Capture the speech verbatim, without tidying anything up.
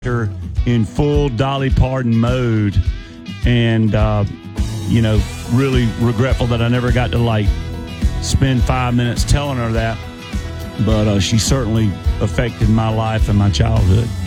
her in full Dolly Parton mode, and uh, you know, really regretful that I never got to like spend five minutes telling her that. But uh, she certainly affected my life and my childhood.